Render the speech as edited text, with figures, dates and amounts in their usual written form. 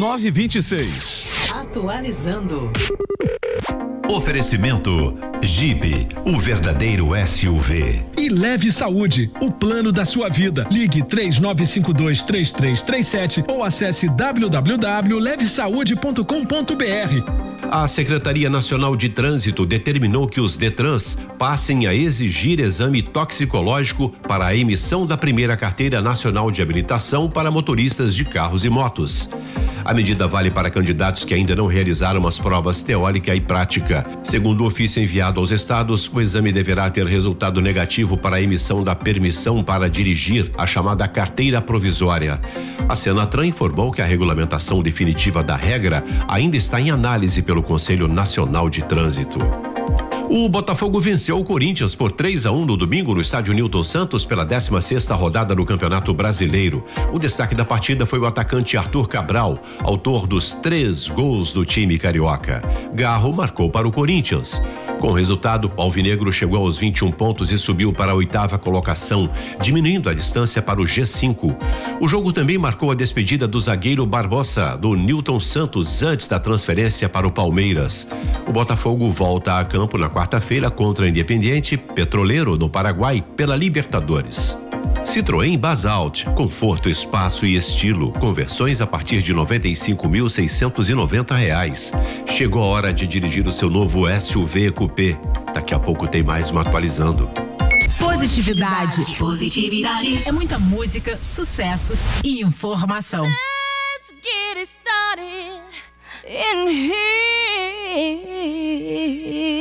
926. Atualizando. Oferecimento Jeep, o verdadeiro SUV. E Leve Saúde, o plano da sua vida. Ligue 3952-3337 ou acesse www.levesaude.com.br. A Secretaria Nacional de Trânsito determinou que os Detrans passem a exigir exame toxicológico para a emissão da primeira carteira nacional de habilitação para motoristas de carros e motos. A medida vale para candidatos que ainda não realizaram as provas teórica e prática. Segundo o ofício enviado aos estados, o exame deverá ter resultado negativo para a emissão da permissão para dirigir, a chamada carteira provisória. A Senatran informou que a regulamentação definitiva da regra ainda está em análise pelo Conselho Nacional de Trânsito. O Botafogo venceu o Corinthians por 3-1 no domingo no estádio Newton Santos pela 16ª rodada do Campeonato Brasileiro. O destaque da partida foi o atacante Arthur Cabral, autor dos 3 gols do time carioca. Garro marcou para o Corinthians. Com o resultado, o alvinegro chegou aos 21 pontos e subiu para a 8ª colocação, diminuindo a distância para o G5. O jogo também marcou a despedida do zagueiro Barbosa, do Newton Santos, antes da transferência para o Palmeiras. O Botafogo volta a campo na quarta-feira contra o Independiente Petroleiro, no Paraguai, pela Libertadores. Citroën Basalt, conforto, espaço e estilo. Conversões a partir de R$ 95.690. Chegou a hora de dirigir o seu novo SUV Coupé. Daqui a pouco tem mais um Atualizando. Positividade. Positividade. É muita música, sucessos e informação. Let's get it started in here.